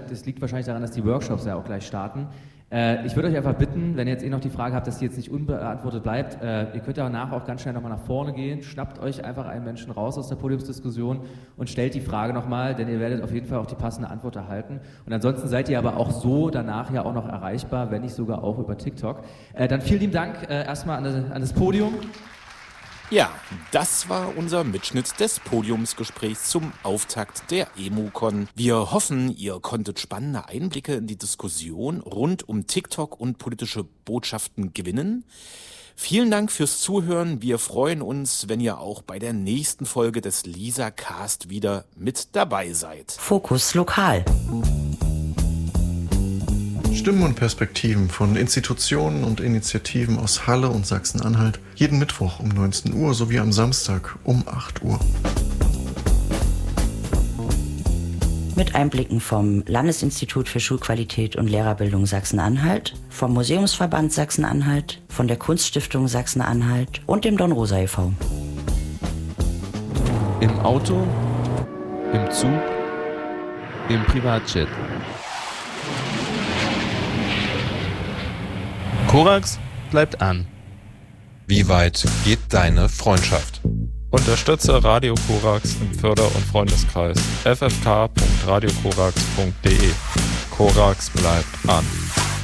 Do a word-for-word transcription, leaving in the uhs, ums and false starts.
das liegt wahrscheinlich daran, dass die Workshops ja auch gleich starten. Äh, ich würde euch einfach bitten, wenn ihr jetzt eh noch die Frage habt, dass die jetzt nicht unbeantwortet bleibt, äh, ihr könnt danach auch ganz schnell nochmal nach vorne gehen, schnappt euch einfach einen Menschen raus aus der Podiumsdiskussion und stellt die Frage nochmal, denn ihr werdet auf jeden Fall auch die passende Antwort erhalten. Und ansonsten seid ihr aber auch so danach ja auch noch erreichbar, wenn nicht sogar auch über TikTok. Äh, dann vielen lieben Dank äh, erstmal an, das, an das Podium. Ja, das war unser Mitschnitt des Podiumsgesprächs zum Auftakt der EmoCon. Wir hoffen, ihr konntet spannende Einblicke in die Diskussion rund um TikTok und politische Botschaften gewinnen. Vielen Dank fürs Zuhören. Wir freuen uns, wenn ihr auch bei der nächsten Folge des LisaCast wieder mit dabei seid. Fokus Lokal. Stimmen und Perspektiven von Institutionen und Initiativen aus Halle und Sachsen-Anhalt jeden Mittwoch um neunzehn Uhr sowie am Samstag um acht Uhr. Mit Einblicken vom Landesinstitut für Schulqualität und Lehrerbildung Sachsen-Anhalt, vom Museumsverband Sachsen-Anhalt, von der Kunststiftung Sachsen-Anhalt und dem Don Rosa e V Im Auto, im Zug, im Privatjet. Korax bleibt an. Wie weit geht deine Freundschaft? Unterstütze Radio Korax im Förder- und Freundeskreis f f k punkt radio korax punkt d e. Korax bleibt an.